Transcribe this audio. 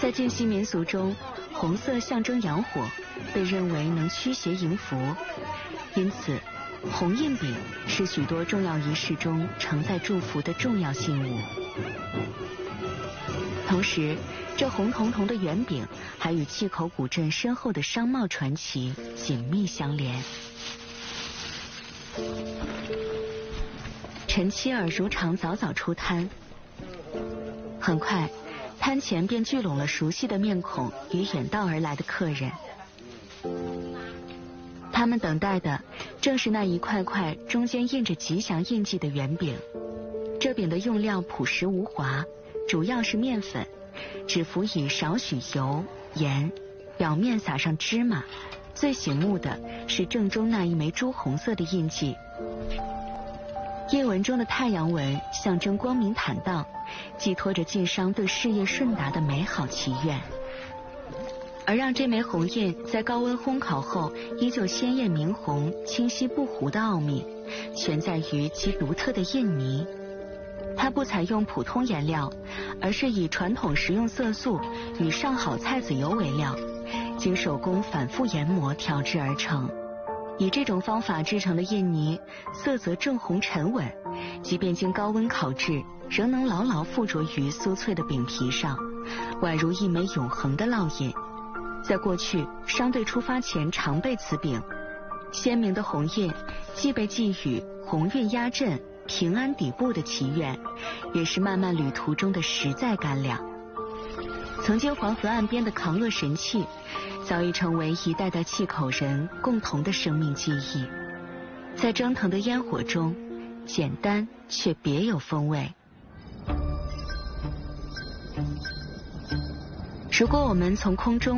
在晋西民俗中，红色象征阳火，被认为能驱邪迎福，因此红印饼是许多重要仪式中承载祝福的重要信物。同时，这红彤彤的圆饼还与碛口古镇深厚的商贸传奇紧密相连。陈七儿如常早早出摊，很快，摊前便聚拢了熟悉的面孔与远道而来的客人。他们等待的正是那一块块中间印着吉祥印记的圆饼。这饼的用料朴实无华，主要是面粉，只辅以少许油、盐，表面撒上芝麻。最醒目的是正中那一枚朱红色的印记。印文中的太阳纹象征光明坦荡，寄托着晋商对事业顺达的美好祈愿。而让这枚红印在高温烘烤后依旧鲜艳明红、清晰不糊的奥秘，全在于其独特的印泥。它不采用普通颜料，而是以传统食用色素与上好菜籽油为料，经手工反复研磨调制而成。以这种方法制成的印泥，色泽正红沉稳，即便经高温烤制，仍能牢牢附着于酥脆的饼皮上，宛如一枚永恒的烙印。在过去，商队出发前常备此饼，鲜明的红印既被寄予鸿运压阵、平安抵步的祈愿，也是漫漫旅途中的实在干粮。曾经黄河岸边的扛厄神器，早已成为一代代碛口人共同的生命记忆。在蒸腾的烟火中，简单却别有风味。如果我们从空中